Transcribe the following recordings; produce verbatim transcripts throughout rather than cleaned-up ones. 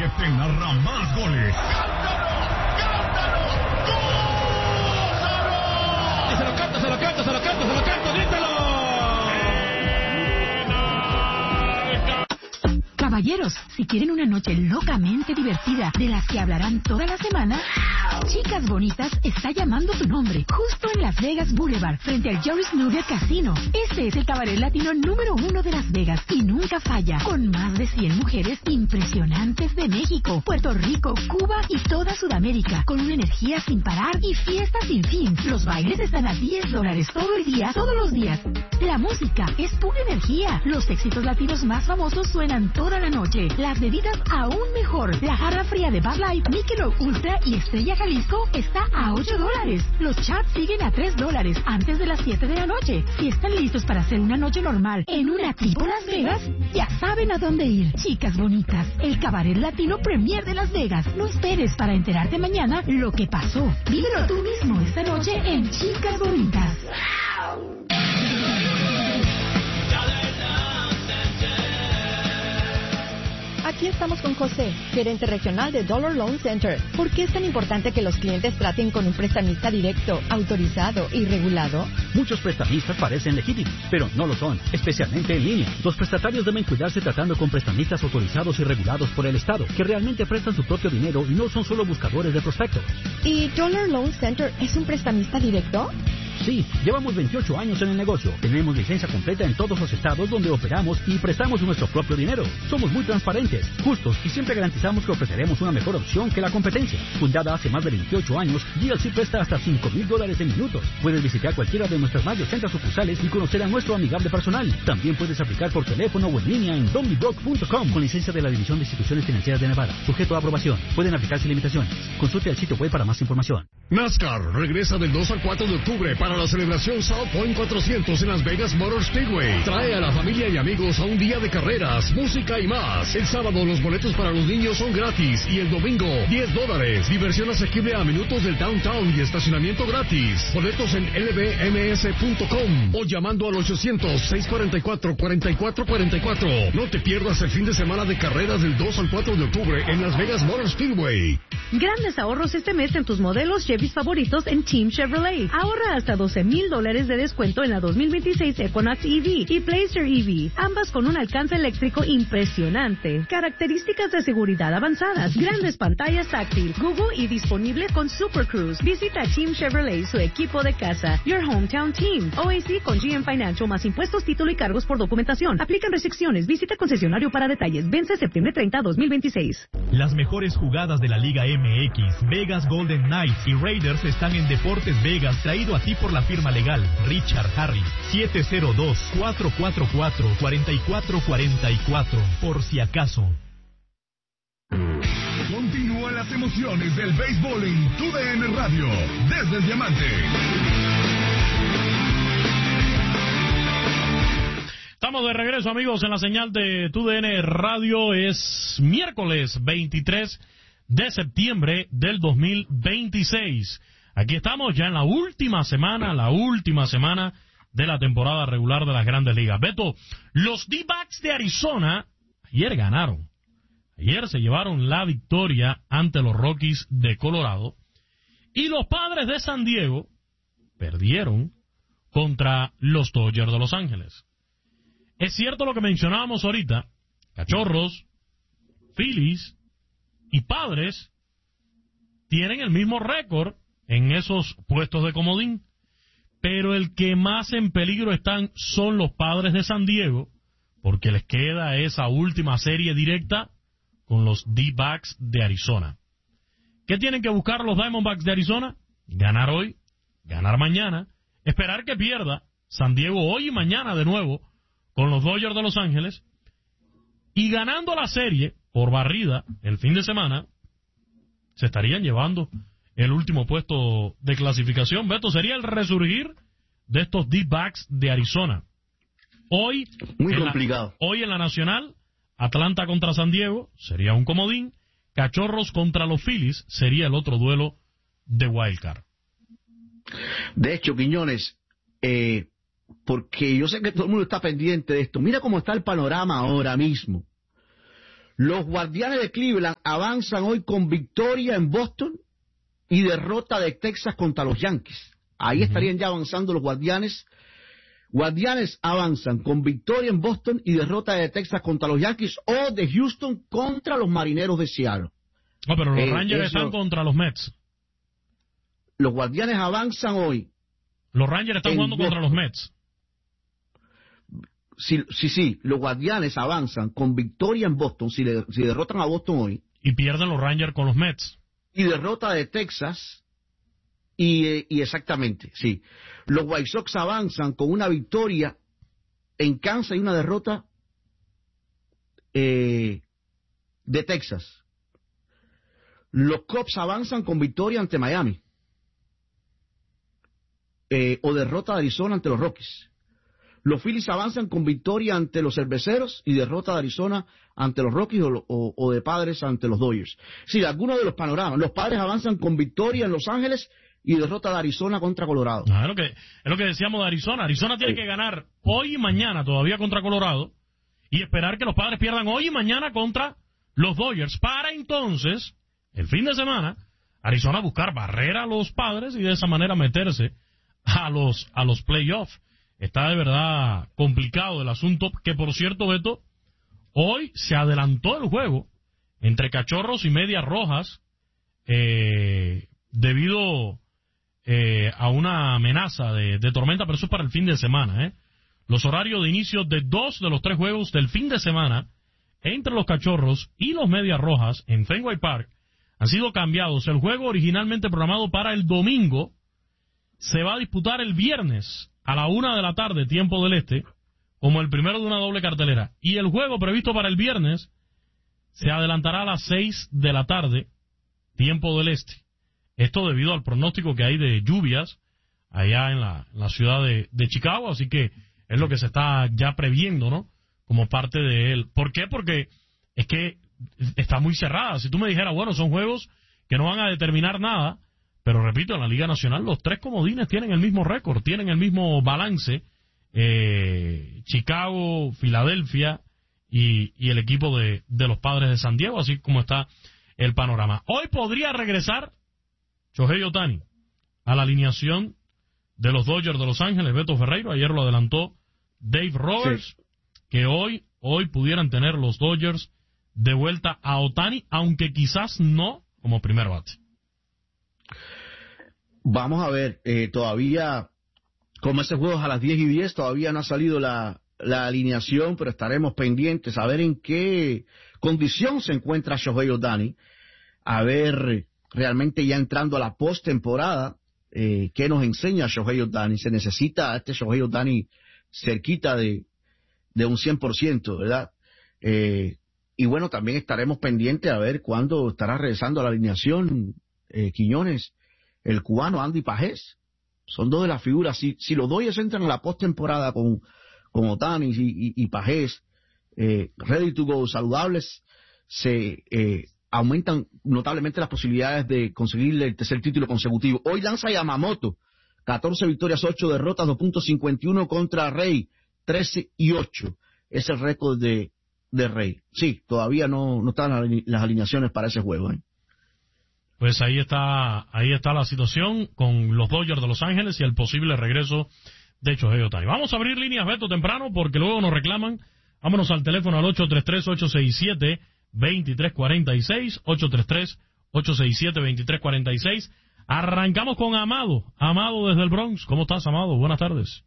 que te narra más goles. Se lo canta, se lo canta, se lo canta, se lo canta, grítalo. Caballeros, si quieren una noche locamente divertida de las que hablarán toda la semana, Chicas Bonitas está llamando tu nombre, justo en Las Vegas Boulevard, frente al Joris Nugget Casino. Este es el cabaret latino número uno de Las Vegas y nunca falla, con más de cien mujeres impresionantes de México, Puerto Rico, Cuba y toda Sudamérica, con una energía sin parar y fiestas sin fin. Los bailes están a diez dólares todo el día, todos los días. La música es pura energía. Los éxitos latinos más famosos suenan toda la noche. Las bebidas aún mejor. La jarra fría de Bud Light, Michelob Ultra y Estrella Jalisco está a ocho dólares. Los chats siguen a tres dólares antes de las siete de la noche. Si están listos para hacer una noche normal en una tipo Las Vegas, ya saben a dónde ir. Chicas Bonitas, el cabaret latino premier de Las Vegas. No esperes para enterarte mañana lo que pasó. Vívelo tú mismo esta noche en Chicas Bonitas. Aquí estamos con José, gerente regional de Dollar Loan Center. ¿Por qué es tan importante que los clientes traten con un prestamista directo, autorizado y regulado? Muchos prestamistas parecen legítimos, pero no lo son, especialmente en línea. Los prestatarios deben cuidarse tratando con prestamistas autorizados y regulados por el Estado, que realmente prestan su propio dinero y no son solo buscadores de prospectos. ¿Y Dollar Loan Center es un prestamista directo? Sí, llevamos veintiocho años en el negocio. Tenemos licencia completa en todos los estados donde operamos y prestamos nuestro propio dinero. Somos muy transparentes, justos y siempre garantizamos que ofreceremos una mejor opción que la competencia. Fundada hace más de veintiocho años, G L C presta hasta cinco mil dólares en minutos. Puedes visitar cualquiera de nuestras más de ochenta sucursales y conocer a nuestro amigable personal. También puedes aplicar por teléfono o en línea en don mi dog punto com con licencia de la División de Instituciones Financieras de Nevada. Sujeto a aprobación. Pueden aplicarse limitaciones. Consulte el sitio web para más información. NASCAR regresa del dos al cuatro de octubre para la celebración South Point cuatrocientos en Las Vegas Motor Speedway. Trae a la familia y amigos a un día de carreras, música y más. El sábado los boletos para los niños son gratis y el domingo diez dólares. Diversión asequible a minutos del downtown y estacionamiento gratis. Boletos en L B M S punto com o llamando al ochocientos, seiscientos cuarenta y cuatro, cuarenta y cuatro cuarenta y cuatro. No te pierdas el fin de semana de carreras del dos al cuatro de octubre en Las Vegas Motor Speedway. Grandes ahorros este mes en tus modelos Chevys favoritos en Team Chevrolet. Ahorra hasta doce mil dólares de descuento en la dos mil veintiséis Equinox E V y Placer E V, ambas con un alcance eléctrico impresionante. Características de seguridad avanzadas, grandes pantallas táctil, Google y disponible con Super Cruise. Visita Team Chevrolet, su equipo de casa. Your Hometown Team. O A C con G M Financial más impuestos, título y cargos por documentación. Aplican restricciones. Visita concesionario para detalles. Vence septiembre treinta, dos mil veintiséis. Las mejores jugadas de la Liga M X, Vegas Golden Knights y Raiders están en Deportes Vegas, traído a ti por la firma legal Richard Harris. siete cero dos, cuatro cuatro cuatro, cuatro cuatro cuatro cuatro, por si acaso. Continúan las emociones del béisbol en T U D N Radio, desde el Diamante. Estamos de regreso, amigos, en la señal de T U D N Radio. Es miércoles veintitrés de septiembre del dos mil veintiséis. Aquí estamos ya en la última semana, la última semana de la temporada regular de las Grandes Ligas. Beto, los D-backs de Arizona ayer ganaron. Ayer se llevaron la victoria ante los Rockies de Colorado. Y los Padres de San Diego perdieron contra los Dodgers de Los Ángeles. Es cierto lo que mencionábamos ahorita. Cachorros, Phillies y Padres tienen el mismo récord en esos puestos de comodín, pero el que más en peligro están son los Padres de San Diego, porque les queda esa última serie directa con los D-backs de Arizona. ¿Qué tienen que buscar los Diamondbacks de Arizona? Ganar hoy, ganar mañana, esperar que pierda San Diego hoy y mañana de nuevo con los Dodgers de Los Ángeles, y ganando la serie por barrida el fin de semana, se estarían llevando el último puesto de clasificación. Beto, sería el resurgir de estos D-backs de Arizona. Hoy, muy complicado. La, hoy en la Nacional, Atlanta contra San Diego sería un comodín. Cachorros contra los Phillies sería el otro duelo de Wildcard. De hecho, Quiñones, eh, porque yo sé que todo el mundo está pendiente de esto. Mira cómo está el panorama ahora mismo. Los Guardianes de Cleveland avanzan hoy con victoria en Boston y derrota de Texas contra los Yankees. Ahí uh-huh. estarían ya avanzando los Guardianes. Guardianes avanzan con victoria en Boston y derrota de Texas contra los Yankees, o de Houston contra los Marineros de Seattle. No, pero los eh, Rangers eso, están contra los Mets. Los Guardianes avanzan hoy. Los Rangers están jugando Boston contra los Mets. Sí, sí, sí, los Guardianes avanzan con victoria en Boston, si, le, si derrotan a Boston hoy. Y pierden los Rangers con los Mets. Y derrota de Texas, y, eh, y exactamente, sí. Los White Sox avanzan con una victoria en Kansas y una derrota eh, de Texas. Los Cubs avanzan con victoria ante Miami, eh, o derrota de Arizona ante los Rockies. Los Phillies avanzan con victoria ante los Cerveceros y derrota de Arizona ante los Rockies, o, o, o de Padres ante los Dodgers. Sí, algunos de los panoramas. Los Padres avanzan con victoria en Los Ángeles y derrota de Arizona contra Colorado. Ah, es, lo que, es lo que decíamos de Arizona. Arizona tiene sí. que ganar hoy y mañana todavía contra Colorado y esperar que los Padres pierdan hoy y mañana contra los Dodgers, para entonces, el fin de semana, Arizona buscar barrer a los Padres y de esa manera meterse a los, a los playoffs. Está de verdad complicado el asunto, que por cierto, Beto, hoy se adelantó el juego entre Cachorros y Medias Rojas eh, debido eh, a una amenaza de, de tormenta, pero eso es para el fin de semana. ¿eh? Los horarios de inicio de dos de los tres juegos del fin de semana entre los Cachorros y los Medias Rojas en Fenway Park han sido cambiados. El juego originalmente programado para el domingo se va a disputar el viernes a la una de la tarde, tiempo del este, como el primero de una doble cartelera. Y el juego previsto para el viernes se adelantará a las seis de la tarde, tiempo del este. Esto debido al pronóstico que hay de lluvias allá en la, la ciudad de, de Chicago, así que es lo que se está ya previendo, ¿no? Como parte de él. ¿Por qué? Porque es que está muy cerrada. Si tú me dijeras, bueno, son juegos que no van a determinar nada, pero repito, en la Liga Nacional los tres comodines tienen el mismo récord, tienen el mismo balance. Eh, Chicago, Filadelfia y, y el equipo de, de los Padres de San Diego, así como está el panorama. Hoy podría regresar Shohei Ohtani a la alineación de los Dodgers de Los Ángeles, Beto Ferreiro. Ayer lo adelantó Dave Roberts, sí. que hoy, hoy pudieran tener los Dodgers de vuelta a Ohtani, aunque quizás no como primer bate. Vamos a ver, eh, todavía, como ese juego es a las diez y diez, todavía no ha salido la, la alineación, pero estaremos pendientes a ver en qué condición se encuentra Shohei Ohtani, a ver realmente ya entrando a la postemporada, eh, qué nos enseña Shohei Ohtani. Se necesita a este Shohei Ohtani cerquita de, de un cien por ciento, ¿verdad? Eh, y bueno, también estaremos pendientes a ver cuándo estará regresando a la alineación eh, Quiñones, el cubano Andy Pajés. Son dos de las figuras. Si, si los Dodgers entran a la postemporada con, con Ohtani y, y, y Pajés eh, ready to go, saludables, se eh, aumentan notablemente las posibilidades de conseguirle el tercer título consecutivo. Hoy lanza Yamamoto, catorce victorias, ocho derrotas, dos punto cincuenta y uno contra Rey, trece y ocho. Es el récord de, de Rey. Sí, todavía no, no están las alineaciones para ese juego, ¿eh? Pues ahí está, ahí está la situación con los Dodgers de Los Ángeles y el posible regreso de Shohei Ohtani. Vamos a abrir líneas, Beto, temprano, porque luego nos reclaman. Vámonos al teléfono al ocho tres tres, ocho seis siete, dos tres cuatro seis, ocho tres tres, ocho seis siete, dos tres cuatro seis. Arrancamos con Amado. Amado desde el Bronx. ¿Cómo estás, Amado? Buenas tardes.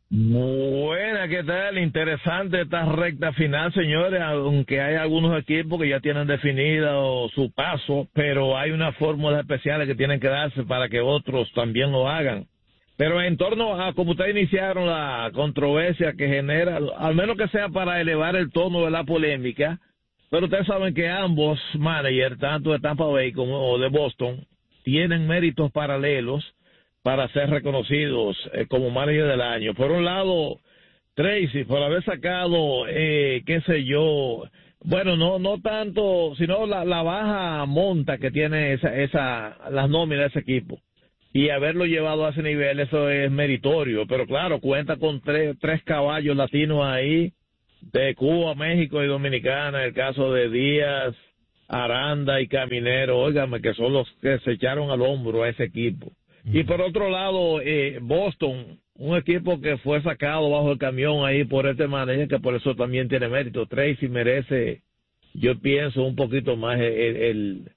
Buena, ¿qué tal? Interesante esta recta final, señores, aunque hay algunos equipos que ya tienen definido su paso, pero hay unas fórmulas especiales que tienen que darse para que otros también lo hagan. Pero en torno a como ustedes iniciaron la controversia que genera, al menos que sea para elevar el tono de la polémica, pero ustedes saben que ambos managers, tanto de Tampa Bay como de Boston, tienen méritos paralelos para ser reconocidos eh, como manager del año. Por un lado, Tracy, por haber sacado, eh, qué sé yo, bueno, no no tanto, sino la, la baja monta que tiene esa, esa las nóminas de ese equipo. Y haberlo llevado a ese nivel, eso es meritorio. Pero claro, cuenta con tres, tres caballos latinos ahí de Cuba, México y Dominicana, el caso de Díaz, Aranda y Caminero, óigame, que son los que se echaron al hombro a ese equipo. Mm. Y por otro lado, eh, Boston, un equipo que fue sacado bajo el camión ahí por este manager, que por eso también tiene mérito. Tracy merece, yo pienso, un poquito más el, el, el,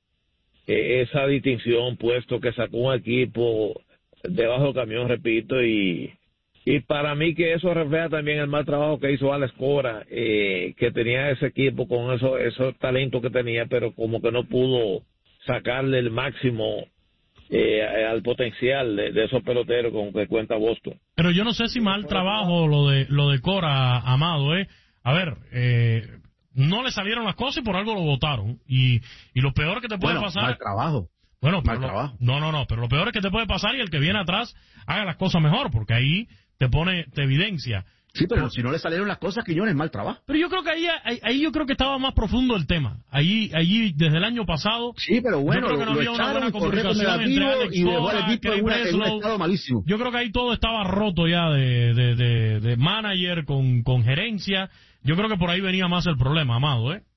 esa distinción, puesto que sacó un equipo debajo del camión, repito, y y para mí que eso refleja también el mal trabajo que hizo Alex Cora, eh, que tenía ese equipo con esos esos talentos que tenía, pero como que no pudo sacarle el máximo eh, al potencial de, de esos peloteros con que cuenta Boston. Pero yo no sé si mal trabajo lo de lo de Cora, Amado, eh. A ver, eh, no le salieron las cosas y por algo lo votaron. Y y lo peor que te puede bueno, pasar. Mal trabajo. Bueno, mal lo, trabajo. No, no, no. Pero lo peor es que te puede pasar y el que viene atrás haga las cosas mejor, porque ahí te pone, te evidencia. Sí, pero si no le salieron las cosas, Quiñones, mal trabajo. Pero yo creo que ahí, ahí, ahí yo creo que estaba más profundo el tema. Allí, allí desde el año pasado. Sí, pero bueno, yo creo que no lo, había lo una buena comunicación entre Alex y dejó Cora, al equipo en, una, en un estado malísimo. Yo creo que ahí todo estaba roto ya de, de, de, de manager con, con gerencia. Yo creo que por ahí venía más el problema, Amado, ¿eh?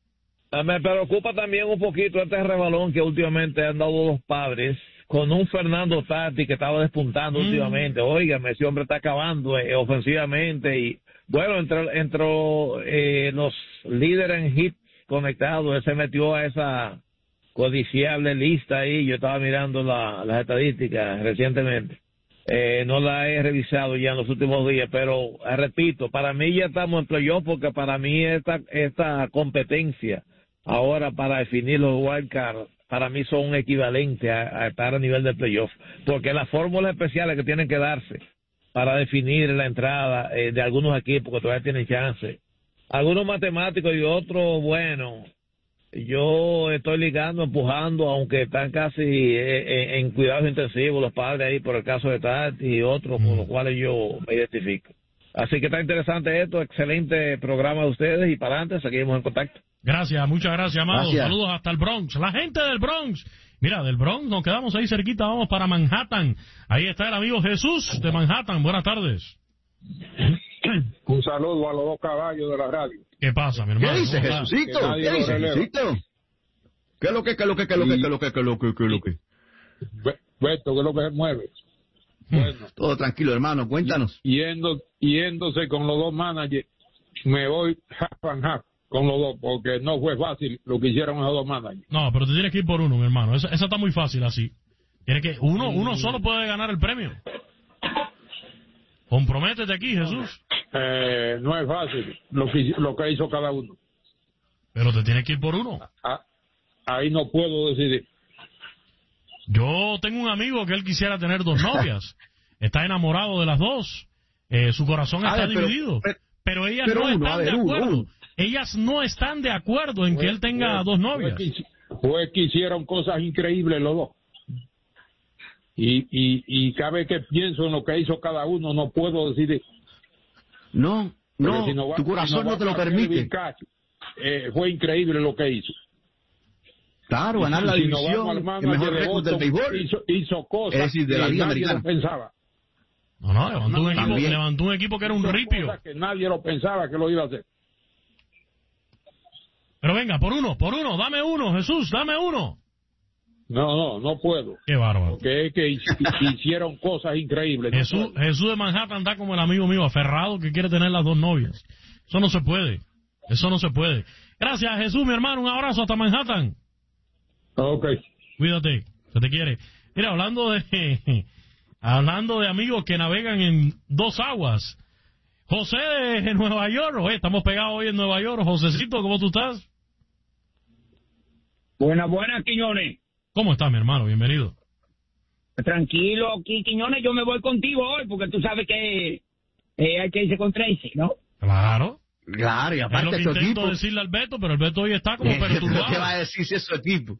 Me preocupa también un poquito este rebalón que últimamente han dado los padres con un Fernando Tati que estaba despuntando mm. últimamente. Óigame, ese hombre está acabando eh, ofensivamente y bueno, entre, entre eh, los líderes en hits conectados, él se metió a esa codiciable lista ahí. Yo estaba mirando la, las estadísticas recientemente. Eh, no la he revisado ya en los últimos días, pero eh, repito, para mí ya estamos en playoff porque para mí esta, esta competencia ahora para definir los wildcards para mí son equivalentes a, a estar a nivel de playoff, porque las fórmulas especiales que tienen que darse para definir la entrada eh, de algunos equipos que todavía tienen chance, algunos matemáticos y otros, bueno, yo estoy ligando, empujando, aunque están casi eh, en cuidados intensivos los padres ahí por el caso de Tati y otros con los cuales yo me identifico. Así que está interesante esto, excelente programa de ustedes y para adelante, seguimos en contacto. Gracias, muchas gracias, Amado. Gracias. Saludos hasta el Bronx. La gente del Bronx. Mira, del Bronx nos quedamos ahí cerquita, vamos para Manhattan. Ahí está el amigo Jesús de Manhattan. Buenas tardes. Un saludo a los dos caballos de la radio. ¿Qué pasa, mi hermano? ¿Qué dice Jesucito? ¿Qué dice Jesucito? ¿Qué es lo que, qué es lo que, qué es lo que, qué es lo que, qué es lo que, qué es lo que? Beto, ¿qué es lo que se mueve? Bueno, todo tranquilo, hermano, cuéntanos. Yendo, yéndose con los dos managers, me voy half and half con los dos, porque no fue fácil lo que hicieron esos dos managers. No, pero te tienes que ir por uno, mi hermano. Esa, esa está muy fácil así. Tiene que uno, uno solo puede ganar el premio. Comprométete aquí, Jesús. Eh, no es fácil lo que, lo que hizo cada uno. Pero te tienes que ir por uno. Ah, ahí no puedo decidir. Yo tengo un amigo que él quisiera tener dos novias. Está enamorado de las dos. Eh, su corazón está ver, pero, dividido. Pero, pero ellas pero no uno, están ver, de acuerdo. Uno, uno. Ellas no están de acuerdo en fue, que él tenga fue, dos novias. Fue que, fue que hicieron cosas increíbles los dos. Y, y, y cada vez que pienso en lo que hizo cada uno, no puedo decidir. No, no, si no va, tu corazón si no, no te lo permite. Cash, eh, fue increíble lo que hizo. Claro, ganar la si división, no el mejor récord del béisbol. Hizo, hizo cosas es decir, de la Liga nadie Americana. lo pensaba. No, no, levantó, no, un equipo, levantó un equipo que era un hizo ripio. Que nadie lo pensaba que lo iba a hacer. Pero venga, por uno, por uno, dame uno, Jesús, dame uno. No, no, no puedo. Qué bárbaro. Porque es que hicieron cosas increíbles. Jesús, no Jesús de Manhattan está como el amigo mío, aferrado, que quiere tener las dos novias. Eso no se puede. Eso no se puede. Gracias, Jesús, mi hermano. Un abrazo hasta Manhattan. Ok. Cuídate, se te quiere. Mira, hablando de hablando de amigos que navegan en dos aguas. José de Nueva York. Oye, estamos pegados hoy en Nueva York. Josecito, ¿cómo tú estás? Buenas, buenas, Quiñones. ¿Cómo estás, mi hermano? Bienvenido. Tranquilo, aquí, Quiñones, yo me voy contigo hoy, porque tú sabes que eh, hay que irse con Tracy, ¿no? Claro. Claro, y aparte es lo que su intento equipo... decirle al Beto, pero el Beto hoy está como perturbado. ¿Qué va a decir si es su equipo?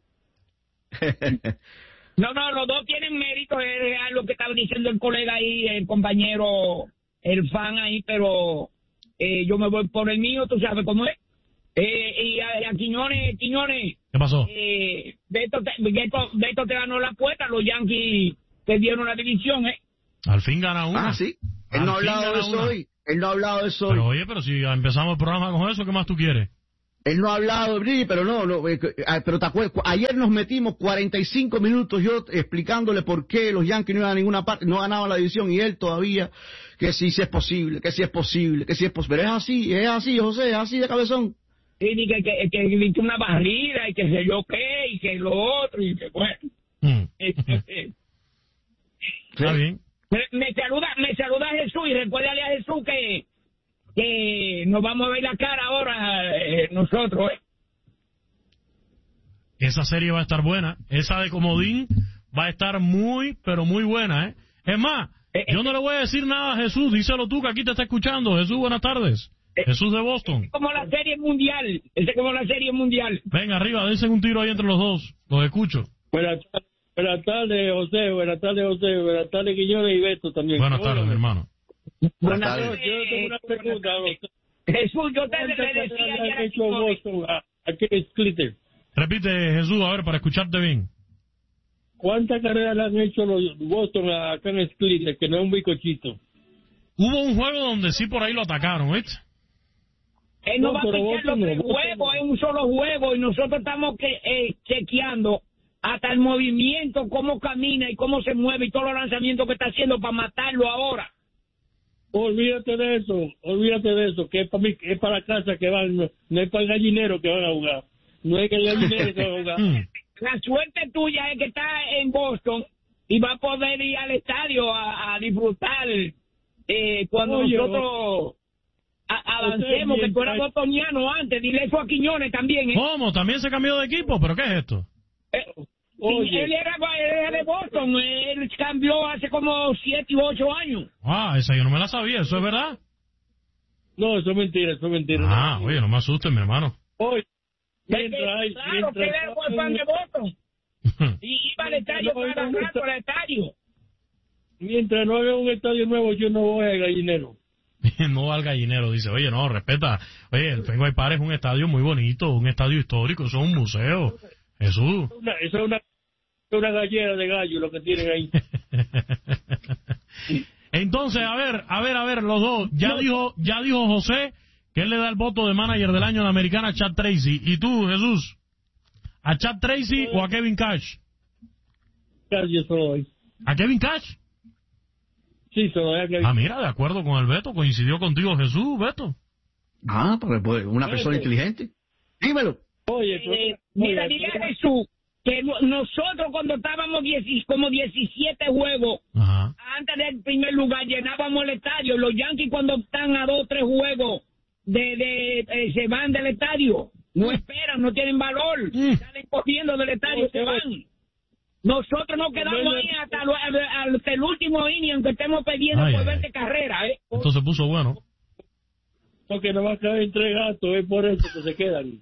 No, no, los dos tienen mérito, es real lo que estaba diciendo el colega ahí, el compañero, el fan ahí, pero eh, yo me voy por el mío, tú sabes cómo es. Eh, y a, a Quiñones, Quiñones. ¿Qué pasó? Eh, Beto, te, Beto, Beto te ganó la apuesta, los Yankees perdieron la división, ¿eh? Al fin gana una. Ah, sí. Él no ha hablado de eso hoy. Él no ha hablado de eso. Pero oye, pero si empezamos el programa con eso, ¿qué más tú quieres? Él no ha hablado de Brady, pero no, no eh, pero te acuerdas, ayer nos metimos cuarenta y cinco minutos yo explicándole por qué los Yankees no iban a ninguna parte, no ganaban la división, y él todavía, que sí, sí es posible, que sí es posible, que sí es posible. Pero es así, es así, José, es así de cabezón. Y que, que, que, que una barrida, y que sé yo qué, y que lo otro, y que bueno. Mm. Está bien. Me, me saluda, me saluda Jesús, y recuérdale a Jesús que que nos vamos a ver la cara ahora eh, nosotros. ¿eh? Esa serie va a estar buena. Esa de comodín va a estar muy, pero muy buena. ¿eh? Es más, eh, yo no le voy a decir nada a Jesús. Díselo tú, que aquí te está escuchando. Jesús, buenas tardes. Eh, Jesús de Boston. Es como la serie mundial. Es como la serie mundial. Venga, arriba, dense un tiro ahí entre los dos. Los escucho. Buenas, buenas tardes, José. Buenas tardes, José. Buenas tardes, Quiñones y Beto también. Buenas tardes, mi hermano. Buenas tardes. Yo tengo una pregunta. Jesús, yo te le decía ayer hecho Boston a, a Ken Splitter. Repite, Jesús, a ver, para escucharte bien. ¿Cuántas carreras le han hecho los Boston a Ken Splitter, que no es un bicochito? Hubo un juego donde sí por ahí lo atacaron, ¿viste? Él no, no va a pichar los tres juegos, es un solo juego, y nosotros estamos que, eh, chequeando hasta el movimiento, cómo camina y cómo se mueve y todos los lanzamientos que está haciendo para matarlo ahora. Olvídate de eso, olvídate de eso, que es para mí, es para casa que van, no, no es para el gallinero que van a jugar, no es que el gallinero que van a jugar. La suerte tuya es que está en Boston y va a poder ir al estadio a, a disfrutar eh, cuando Oye, nosotros a, avancemos, que tú eras bostoniano antes, dile eso a Quiñones también. ¿eh? ¿Cómo? ¿También se cambió de equipo? ¿Pero qué es esto? Eh, Oye. Él, era, él era de Boston, él cambió hace como siete u ocho años. Ah, esa yo no me la sabía, ¿eso es verdad? No, eso es mentira, eso es mentira. Ah, oye, no me asustes, mi hermano. Oye, mientras hay, claro, mientras que él era fan de Boston. Y iba al estadio no, cada no, rato al estadio. Mientras no haya un estadio nuevo, yo no voy al gallinero. No al gallinero, dice, oye, no, respeta. Oye, el Fenway Park es un estadio muy bonito, un estadio histórico, eso es un museo. Jesús. Una, eso es una, una gallera de gallo lo que tienen ahí. Entonces, a ver, a ver, a ver, los dos. Ya dijo, ya dijo José que él le da el voto de manager del año a la americana a Chad Tracy. ¿Y tú, Jesús? ¿A Chad Tracy eh, o a Kevin Cash? Yo solo doy. ¿A Kevin Cash? Sí, solo doy a Kevin. Ah, mira, de acuerdo con el Beto, coincidió contigo Jesús, Beto. Ah, porque una persona Beto. inteligente. Dímelo. Oye, eh, mira, dile a Jesús que nosotros cuando estábamos diez, como diecisiete juegos, Ajá. antes del primer lugar, llenábamos el estadio. Los Yankees cuando están a dos o tres juegos de, de eh, se van del estadio. No esperan, no tienen valor. Mm. Salen corriendo del estadio, no, se van. Nosotros nos quedamos ahí hasta, lo, hasta el último inning, aunque estemos perdiendo ay, por veinte carreras. ¿eh? Esto se puso bueno. Porque no va a caer entre gatos, es por eso que se quedan.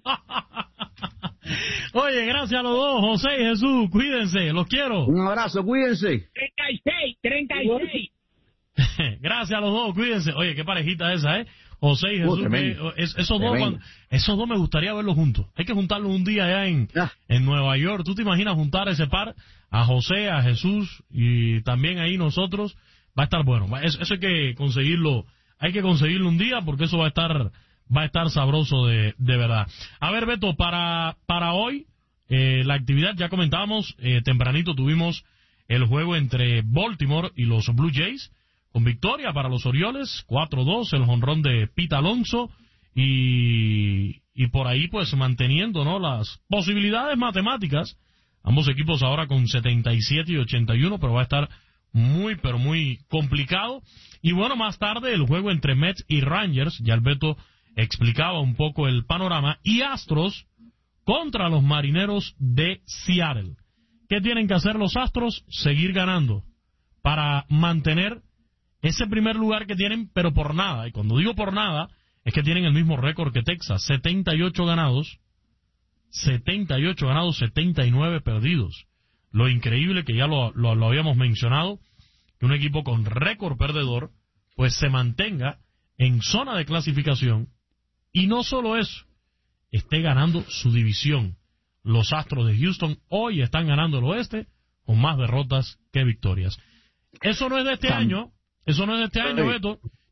Oye, gracias a los dos, José y Jesús, cuídense, los quiero. Un abrazo, cuídense. treinta y seis, treinta y seis. Gracias a los dos, cuídense. Oye, qué parejita esa, ¿eh? José y Jesús, uh, que, es, esos, dos, cuando, esos dos me gustaría verlos juntos. Hay que juntarlos un día allá en, ah. en Nueva York. ¿Tú te imaginas juntar ese par? A José, a Jesús y también ahí nosotros. Va a estar bueno. Eso, eso hay que conseguirlo. Hay que conseguirlo un día porque eso va a estar va a estar sabroso de, de verdad. A ver, Beto, para para hoy, eh, la actividad, ya comentábamos, eh, tempranito tuvimos el juego entre Baltimore y los Blue Jays, con victoria para los Orioles, cuatro dos, el jonrón de Pete Alonso, y, y por ahí pues manteniendo, ¿no?, las posibilidades matemáticas, ambos equipos ahora con setenta y siete y ochenta y uno, pero va a estar muy, pero muy complicado. Y bueno, más tarde el juego entre Mets y Rangers, ya el Beto explicaba un poco el panorama, y Astros contra los Marineros de Seattle. ¿Qué tienen que hacer los Astros? Seguir ganando para mantener ese primer lugar que tienen, pero por nada. Y cuando digo por nada, es que tienen el mismo récord que Texas, setenta y ocho ganados, setenta y ocho ganados, setenta y nueve perdidos. Lo increíble que ya lo, lo, lo habíamos mencionado, que un equipo con récord perdedor pues se mantenga en zona de clasificación, y no solo eso, esté ganando su división. Los Astros de Houston hoy están ganando el oeste con más derrotas que victorias. Eso no es de este año, eso no es de este año, Beto.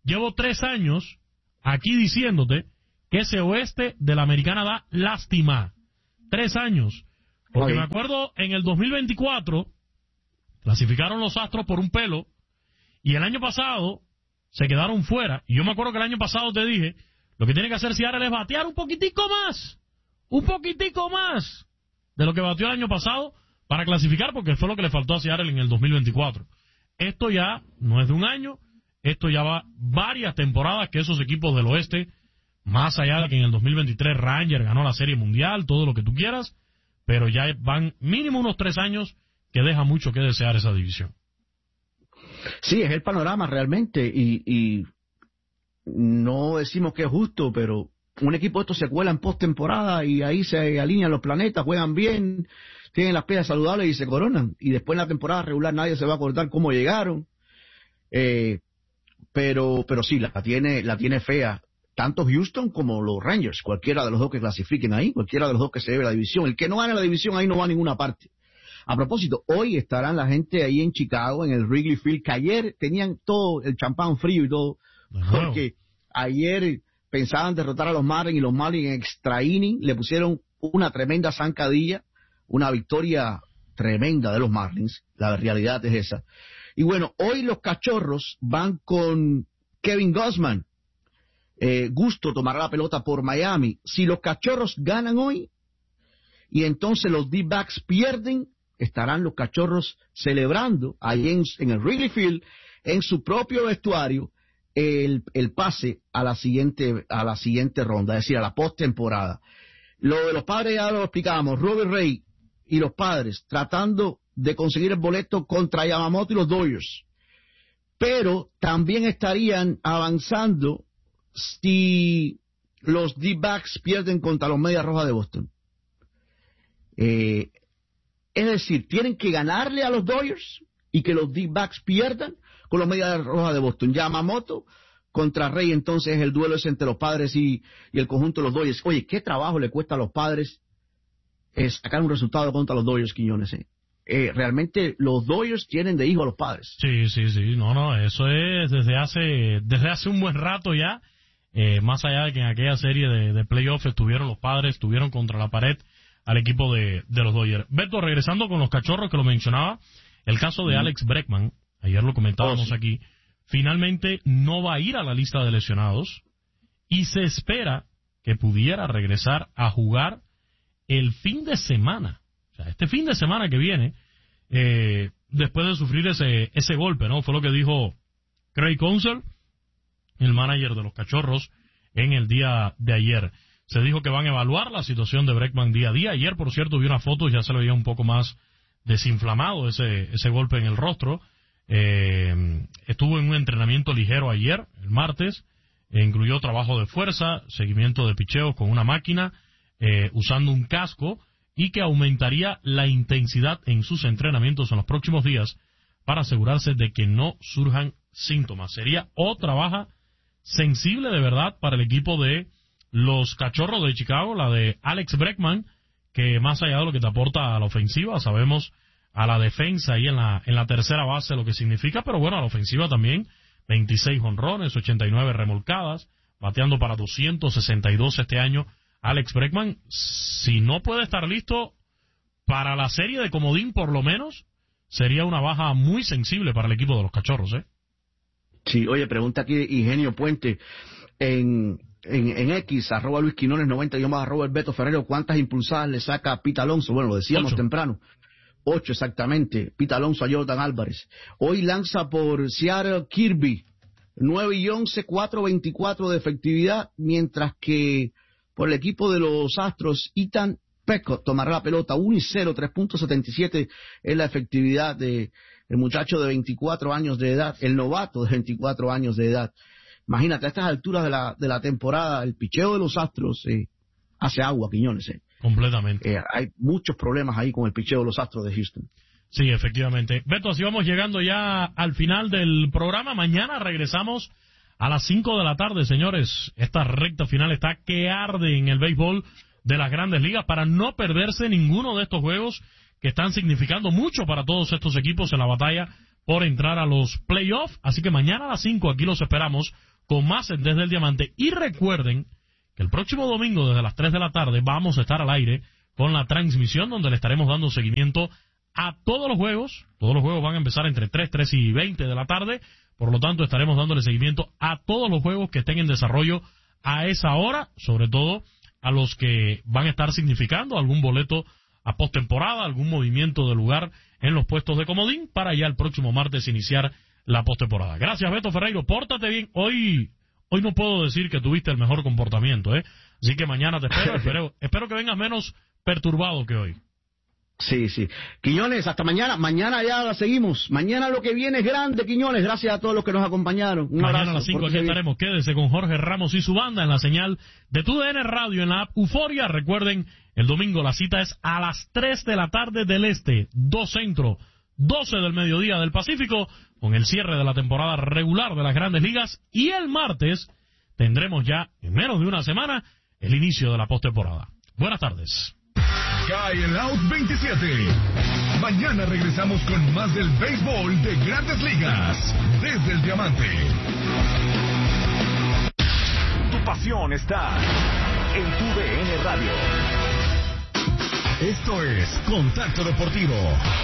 llevo tres años aquí diciéndote que ese oeste de la Americana da lástima. Tres años. Porque Oye. me acuerdo en el dos mil veinticuatro clasificaron los Astros por un pelo y el año pasado se quedaron fuera. Y yo me acuerdo que el año pasado te dije, lo que tiene que hacer Seattle es batear un poquitico más, un poquitico más de lo que batió el año pasado para clasificar, porque fue lo que le faltó a Seattle en el dos mil veinticuatro. Esto ya no es de un año, esto ya va varias temporadas que esos equipos del oeste, más allá de que en el dos mil veintitrés Rangers ganó la Serie Mundial, todo lo que tú quieras, pero ya van mínimo unos tres años que deja mucho que desear esa división. Sí, es el panorama realmente, y, y no decimos que es justo, pero un equipo de estos se cuela en postemporada y ahí se alinean los planetas, juegan bien, tienen las piezas saludables y se coronan. Y después en la temporada regular nadie se va a acordar cómo llegaron. Eh, pero pero sí, la tiene, la tiene fea. Tanto Houston como los Rangers, cualquiera de los dos que clasifiquen ahí, cualquiera de los dos que se lleve la división. El que no gane la división ahí no va a ninguna parte. A propósito, hoy estarán la gente ahí en Chicago, en el Wrigley Field, que ayer tenían todo el champán frío y todo, porque ayer pensaban derrotar a los Marlins y los Marlins en extra inning le pusieron una tremenda zancadilla, una victoria tremenda de los Marlins, la realidad es esa. Y bueno, hoy los Cachorros van con Kevin Gausman. Eh, Gusto tomará la pelota por Miami. Si los Cachorros ganan hoy y entonces los D-backs pierden, estarán los Cachorros celebrando ahí en, en el Wrigley Field, en su propio vestuario, el, el pase a la siguiente a la siguiente ronda, es decir, a la postemporada. Lo de los Padres ya lo explicábamos, Robert Ray y los Padres tratando de conseguir el boleto contra Yamamoto y los Dodgers, pero también estarían avanzando si los D-backs pierden contra los Medias Rojas de Boston. Eh, es decir, tienen que ganarle a los Dodgers y que los D-backs pierdan con los Medias Rojas de Boston. Yamamoto contra Rey, entonces el duelo es entre los Padres y, y el conjunto de los Dodgers. Oye, qué trabajo le cuesta a los Padres eh, sacar un resultado contra los Dodgers, Quiñones. Eh. Eh, realmente los Dodgers tienen de hijo a los Padres. Sí, sí, sí, no, no, eso es desde hace desde hace un buen rato ya, eh, más allá de que en aquella serie de, de playoffs estuvieron los Padres, estuvieron contra la pared al equipo de, de los Dodgers. Beto, regresando con los Cachorros que lo mencionaba, el caso de Alex Bregman, ayer lo comentábamos oh, sí. aquí, finalmente no va a ir a la lista de lesionados y se espera que pudiera regresar a jugar el fin de semana. O sea, este fin de semana que viene, eh, después de sufrir ese ese golpe, ¿no? Fue lo que dijo Craig Counsell, el manager de los Cachorros, en el día de ayer. Se dijo que van a evaluar la situación de Bregman día a día. Ayer, por cierto, vi una foto y ya se le veía un poco más desinflamado ese ese golpe en el rostro. Eh, estuvo en un entrenamiento ligero ayer, el martes, e incluyó trabajo de fuerza, seguimiento de picheos con una máquina, eh, usando un casco, y que aumentaría la intensidad en sus entrenamientos en los próximos días para asegurarse de que no surjan síntomas. Sería otra baja sensible de verdad para el equipo de los Cachorros de Chicago, la de Alex Bregman, que más allá de lo que te aporta a la ofensiva, sabemos a la defensa y en la en la tercera base lo que significa, pero bueno, a la ofensiva también, veintiséis jonrones, ochenta y nueve remolcadas, bateando para doscientos sesenta y dos este año. Alex Bregman, si no puede estar listo para la serie de comodín, por lo menos, sería una baja muy sensible para el equipo de los Cachorros, ¿eh? Sí, oye, pregunta aquí Ingenio Puente, en, en, en X, arroba Luis Quinones noventa, yo más arroba el Beto Ferrero, ¿cuántas impulsadas le saca a Pete Alonso? Bueno, lo decíamos Ocho. temprano. Ocho exactamente, Pete Alonso a Jordan Álvarez. Hoy lanza por Seattle Kirby, nueve y once, cuatro veinticuatro de efectividad, mientras que por el equipo de los Astros, Ethan Pecott tomará la pelota, uno y cero, tres punto setenta y siete es la efectividad de el muchacho de veinticuatro años de edad, el novato de veinticuatro años de edad. Imagínate, a estas alturas de la de la temporada, el picheo de los Astros eh, hace agua, Quiñones. Eh. Completamente. Eh, hay muchos problemas ahí con el picheo de los Astros de Houston. Sí, efectivamente. Beto, así vamos llegando ya al final del programa. Mañana regresamos a las cinco de la tarde, señores. Esta recta final está que arde en el béisbol de las Grandes Ligas para no perderse ninguno de estos juegos que están significando mucho para todos estos equipos en la batalla por entrar a los playoffs. Así que mañana a las cinco aquí los esperamos con más desde el Diamante. Y recuerden que el próximo domingo desde las tres de la tarde vamos a estar al aire con la transmisión donde le estaremos dando seguimiento a todos los juegos. Todos los juegos van a empezar entre tres, tres y veinte de la tarde. Por lo tanto, estaremos dándole seguimiento a todos los juegos que estén en desarrollo a esa hora, sobre todo a los que van a estar significando algún boleto a postemporada, algún movimiento de lugar en los puestos de comodín para ya el próximo martes iniciar la postemporada. Gracias, Beto Ferreiro. Pórtate bien. Hoy hoy no puedo decir que tuviste el mejor comportamiento, ¿eh? Así que mañana te espero. espero, espero que vengas menos perturbado que hoy. Sí, sí. Quiñones, hasta mañana. Mañana ya la seguimos. Mañana lo que viene es grande, Quiñones. Gracias a todos los que nos acompañaron. Un mañana abrazo, a las cinco aquí estaremos. Quédese con Jorge Ramos y su banda en la señal de Tu D N Radio en la app Euforia. Recuerden, el domingo la cita es a las tres de la tarde del Este, dos Centro, doce del mediodía del Pacífico, con el cierre de la temporada regular de las Grandes Ligas. Y el martes tendremos ya, en menos de una semana, el inicio de la postemporada. Buenas tardes. Cae el Out veintisiete. Mañana regresamos con más del béisbol de Grandes Ligas desde el Diamante. Tu pasión está en Tu D N Radio. Esto es Contacto Deportivo.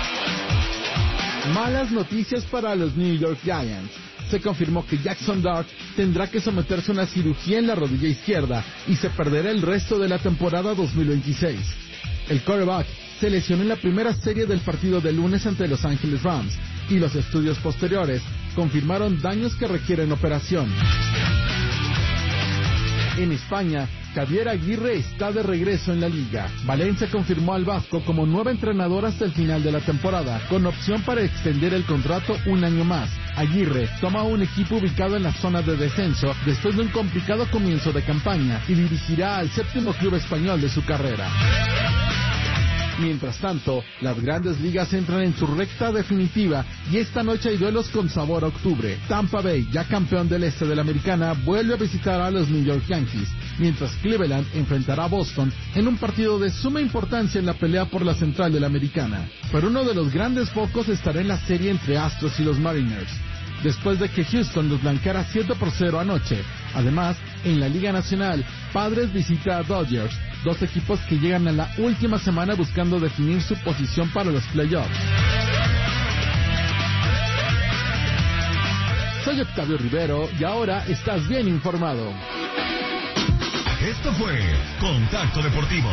Malas noticias para los New York Giants. Se confirmó que Jackson Dart tendrá que someterse a una cirugía en la rodilla izquierda y se perderá el resto de la temporada dos mil veintiséis. El quarterback se lesionó en la primera serie del partido de lunes ante Los Ángeles Rams y los estudios posteriores confirmaron daños que requieren operación. En España, Javier Aguirre está de regreso en la liga. Valencia confirmó al vasco como nuevo entrenador hasta el final de la temporada, con opción para extender el contrato un año más. Aguirre toma un equipo ubicado en la zona de descenso después de un complicado comienzo de campaña y dirigirá al séptimo club español de su carrera. Mientras tanto, las Grandes Ligas entran en su recta definitiva y esta noche hay duelos con sabor a octubre. Tampa Bay, ya campeón del este de la Americana, vuelve a visitar a los New York Yankees, mientras Cleveland enfrentará a Boston en un partido de suma importancia en la pelea por la central de la Americana. Pero uno de los grandes focos estará en la serie entre Astros y los Mariners, después de que Houston los blanqueara siete por cero anoche. Además, en la Liga Nacional, Padres visita a Dodgers, dos equipos que llegan a la última semana buscando definir su posición para los playoffs. Soy Octavio Rivero y ahora estás bien informado. Esto fue Contacto Deportivo.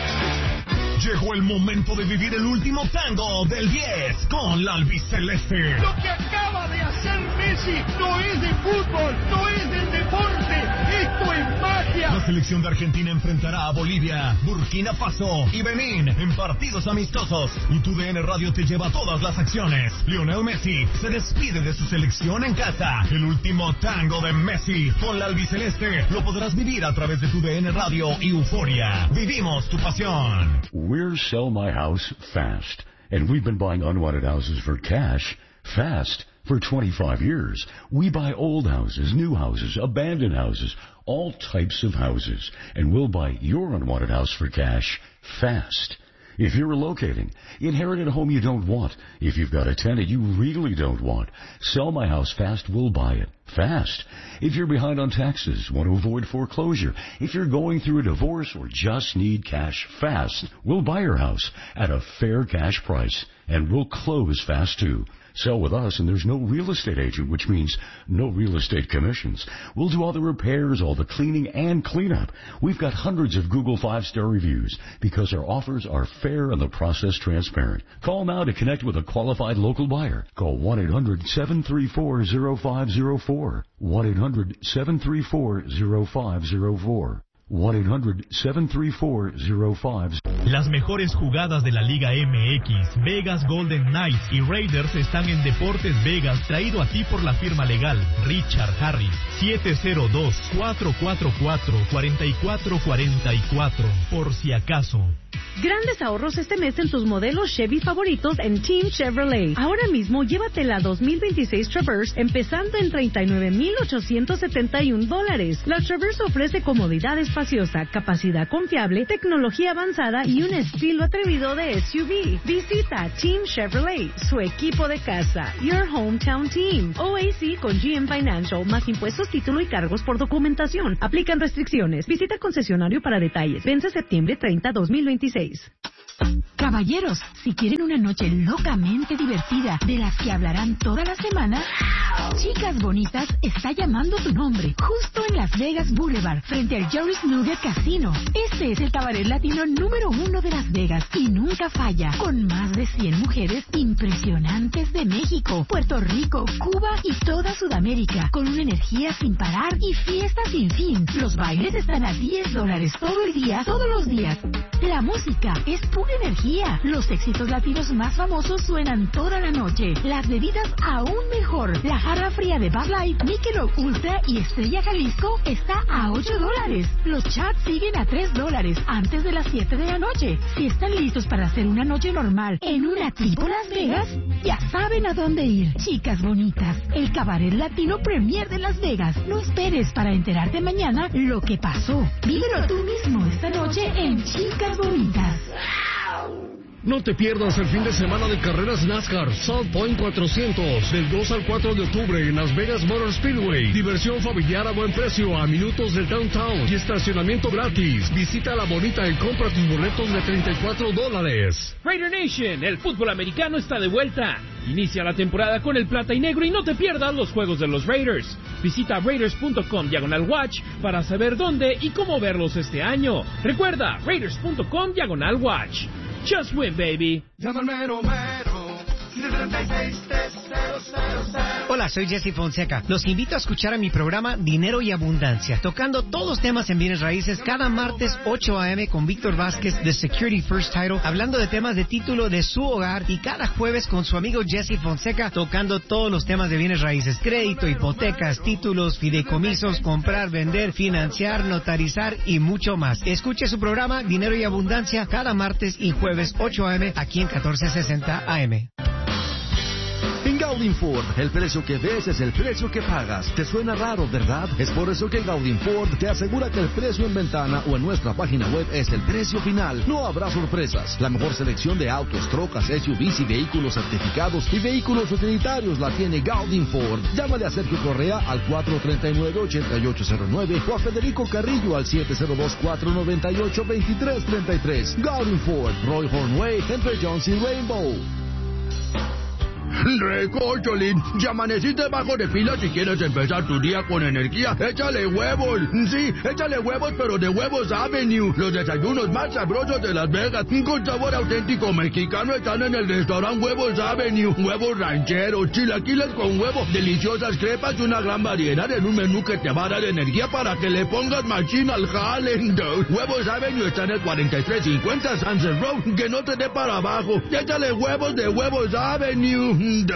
Llegó el momento de vivir el último tango del diez con la albiceleste. Lo que acaba de hacer Messi no es de fútbol, no es del deporte, esto es magia. La selección de Argentina enfrentará a Bolivia, Burkina Faso y Benín en partidos amistosos. Y Tu D N Radio te lleva todas las acciones. Lionel Messi se despide de su selección en casa. El último tango de Messi con la albiceleste lo podrás vivir a través de Tu D N Radio y Euforia. Vivimos tu pasión. We're Sell My House Fast, and we've been buying unwanted houses for cash fast for twenty-five years. We buy old houses, new houses, abandoned houses, all types of houses, and we'll buy your unwanted house for cash fast. If you're relocating, inherit a home you don't want. If you've got a tenant you really don't want, Sell My House Fast will buy it fast. If you're behind on taxes, want to avoid foreclosure, if you're going through a divorce or just need cash fast, we'll buy your house at a fair cash price, and we'll close fast too. Sell with us, and there's no real estate agent, which means no real estate commissions. We'll do all the repairs, all the cleaning, and cleanup. We've got hundreds of Google five-star reviews because our offers are fair and the process transparent. Call now to connect with a qualified local buyer. Call one eight hundred seven three four zero five zero four. one eight hundred seven three four zero five zero four. one eight hundred seven three four zero five. Las mejores jugadas de la Liga M X, Vegas Golden Knights y Raiders están en Deportes Vegas, traído a ti por la firma legal Richard Harris. siete cero dos, cuatro cuatro cuatro, cuatro cuatro cuatro cuatro, por si acaso. Grandes ahorros este mes en tus modelos Chevy favoritos en Team Chevrolet. Ahora mismo llévate la dos mil veintiséis Traverse empezando en treinta y nueve mil ochocientos setenta y un dólares. La Traverse ofrece comodidades espaciosa, capacidad confiable, tecnología avanzada y un estilo atrevido de S U V. Visita Team Chevrolet, su equipo de casa. Your Hometown Team. O A C con G M Financial, más impuestos, título y cargos por documentación. Aplican restricciones. Visita concesionario para detalles. Vence septiembre treinta, dos mil veintiséis. Caballeros, si quieren una noche locamente divertida, de las que hablarán toda la semana, Chicas Bonitas está llamando su nombre, justo en Las Vegas Boulevard, frente al Joris Nugget Casino. Este es el cabaret latino número uno de Las Vegas y nunca falla, con más de cien mujeres impresionantes de México, Puerto Rico, Cuba y toda Sudamérica, con una energía sin parar y fiesta sin fin. Los bailes están a diez dólares todo el día, todos los días. La música es pura energía. Los éxitos latinos más famosos suenan toda la noche. Las bebidas aún mejor. La jarra fría de Bud Light, Michelob Ultra y Estrella Jalisco está a ocho dólares. Los chats siguen a tres dólares antes de las siete de la noche. Si están listos para hacer una noche normal en una tipo Las Vegas, ya saben a dónde ir. Chicas Bonitas, el cabaret latino premier de Las Vegas. No esperes para enterarte mañana lo que pasó. Vívelo tú mismo esta noche en Chicas Bonitas. No te pierdas el fin de semana de carreras NASCAR South Point cuatrocientos del dos al cuatro de octubre en Las Vegas Motor Speedway. Diversión familiar a buen precio a minutos del downtown y estacionamiento gratis. Visita La Bonita y compra tus boletos de treinta y cuatro dólares. Raider Nation, el fútbol americano está de vuelta. Inicia la temporada con el plata y negro y no te pierdas los juegos de los Raiders. Visita raiders punto com diagonal watch para saber dónde y cómo verlos este año. Recuerda, raiders punto com diagonal watch. Just win, baby. Llama al mero mero. Hola, soy Jesse Fonseca. Los invito a escuchar a mi programa Dinero y Abundancia, tocando todos los temas en bienes raíces cada martes ocho a eme con Víctor Vázquez de Security First Title, hablando de temas de título de su hogar, y cada jueves con su amigo Jesse Fonseca tocando todos los temas de bienes raíces: crédito, hipotecas, títulos, fideicomisos, comprar, vender, financiar, notarizar y mucho más. Escuche su programa Dinero y Abundancia cada martes y jueves ocho a eme aquí en catorce sesenta A M. En Gaudin Ford, el precio que ves es el precio que pagas. ¿Te suena raro, verdad? Es por eso que Gaudin Ford te asegura que el precio en ventana o en nuestra página web es el precio final. No habrá sorpresas. La mejor selección de autos, trocas, S U Vs y vehículos certificados y vehículos utilitarios la tiene Gaudin Ford. Llámale a Sergio Correa al cuatro tres nueve, ocho ocho cero nueve o a Federico Carrillo al siete cero dos, cuatro nueve ocho, dos tres tres tres. Gaudin Ford, Roy Hornway, entre Jones y Rainbow. Recócholín, ya amaneciste bajo de pila. Si quieres empezar tu día con energía, échale huevos. Sí, échale huevos, pero de Huevos Avenue. Los desayunos más sabrosos de Las Vegas, con sabor auténtico mexicano, están en el restaurante Huevos Avenue. Huevos rancheros, chilaquiles con huevo, deliciosas crepas y una gran variedad en un menú que te va a dar energía para que le pongas machín al jale. Huevos Avenue está en el cuarenta y tres cincuenta Sunset Road. Que no te dé para abajo. Échale huevos de Huevos Avenue.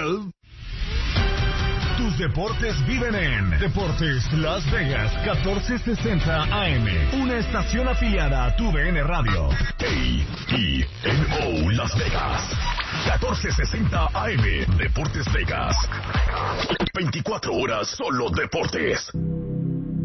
Tus deportes viven en Deportes Las Vegas, catorce sesenta A M, una estación afiliada a tu D N Radio. A E N O Las Vegas, catorce sesenta A M, Deportes Vegas. veinticuatro horas solo deportes.